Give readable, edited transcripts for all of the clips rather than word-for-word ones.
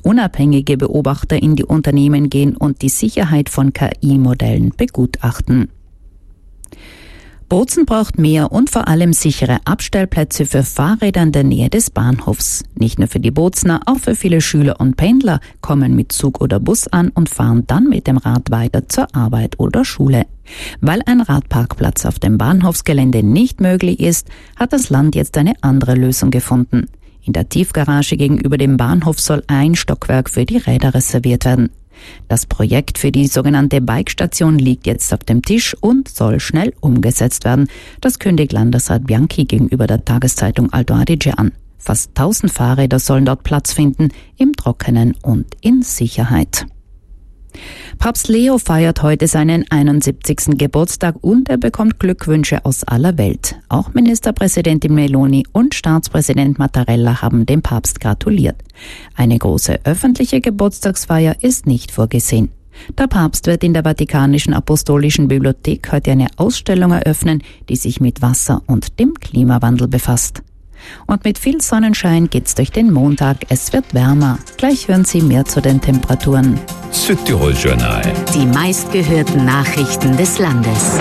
unabhängige Beobachter in die Unternehmen gehen und die Sicherheit von KI-Modellen begutachten. Bozen braucht mehr und vor allem sichere Abstellplätze für Fahrräder in der Nähe des Bahnhofs. Nicht nur für die Bozener, auch für viele Schüler und Pendler kommen mit Zug oder Bus an und fahren dann mit dem Rad weiter zur Arbeit oder Schule. Weil ein Radparkplatz auf dem Bahnhofsgelände nicht möglich ist, hat das Land jetzt eine andere Lösung gefunden. In der Tiefgarage gegenüber dem Bahnhof soll ein Stockwerk für die Räder reserviert werden. Das Projekt für die sogenannte Bikestation liegt jetzt auf dem Tisch und soll schnell umgesetzt werden. Das kündigt Landesrat Bianchi gegenüber der Tageszeitung Alto Adige an. Fast 1000 Fahrräder sollen dort Platz finden, im Trockenen und in Sicherheit. Papst Leo feiert heute seinen 71. Geburtstag und er bekommt Glückwünsche aus aller Welt. Auch Ministerpräsidentin Meloni und Staatspräsident Mattarella haben dem Papst gratuliert. Eine große öffentliche Geburtstagsfeier ist nicht vorgesehen. Der Papst wird in der Vatikanischen Apostolischen Bibliothek heute eine Ausstellung eröffnen, die sich mit Wasser und dem Klimawandel befasst. Und mit viel Sonnenschein geht's durch den Montag. Es wird wärmer. Gleich hören Sie mehr zu den Temperaturen. Südtirol-Journal. Die meistgehörten Nachrichten des Landes.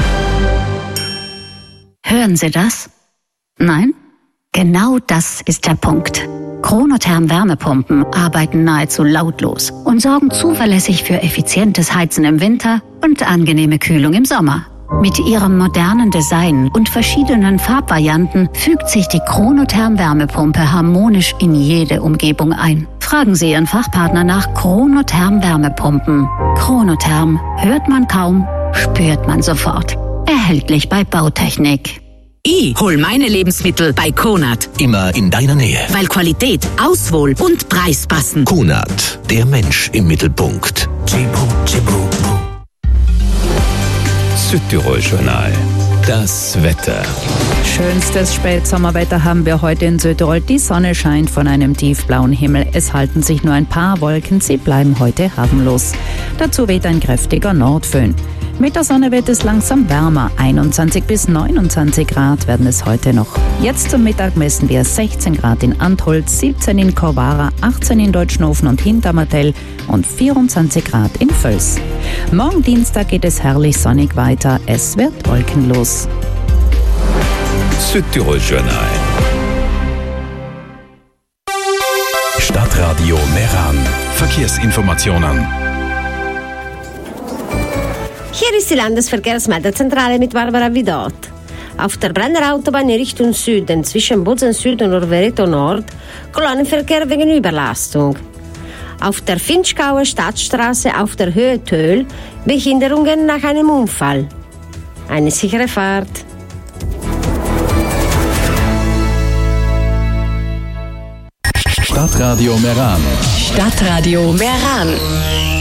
Hören Sie das? Nein? Genau das ist der Punkt. Chronotherm Wärmepumpen arbeiten nahezu lautlos und sorgen zuverlässig für effizientes Heizen im Winter und angenehme Kühlung im Sommer. Mit ihrem modernen Design und verschiedenen Farbvarianten fügt sich die Chronotherm Wärmepumpe harmonisch in jede Umgebung ein. Fragen Sie Ihren Fachpartner nach Chronotherm Wärmepumpen. Chronotherm hört man kaum, spürt man sofort. Erhältlich bei Bautechnik. Ich hol meine Lebensmittel bei Konad. Immer in deiner Nähe. Weil Qualität, Auswahl und Preis passen. Konad, der Mensch im Mittelpunkt. Südtirol-Journal. Das Wetter. Schönstes Spätsommerwetter haben wir heute in Südtirol. Die Sonne scheint von einem tiefblauen Himmel. Es halten sich nur ein paar Wolken. Sie bleiben heute harmlos. Dazu weht ein kräftiger Nordföhn. Mit der Sonne wird es langsam wärmer. 21 bis 29 Grad werden es heute noch. Jetzt zum Mittag messen wir 16 Grad in Antholz, 17 in Korvara, 18 in Deutschnofen und Hintermartell und 24 Grad in Völs. Morgen Dienstag geht es herrlich sonnig weiter. Es wird wolkenlos. Südtirol-Journal. Stadtradio Meran. Verkehrsinformationen. Hier ist die Landesverkehrsmeldezentrale mit Barbara Vidot. Auf der Brenner Autobahn in Richtung Süden zwischen Bozen Süd und Orvereto Nord Kolonnenverkehr wegen Überlastung. Auf der Finchgauer Stadtstraße auf der Höhe Töll Behinderungen nach einem Unfall. Eine sichere Fahrt. Stadtradio Meran. Stadtradio Meran.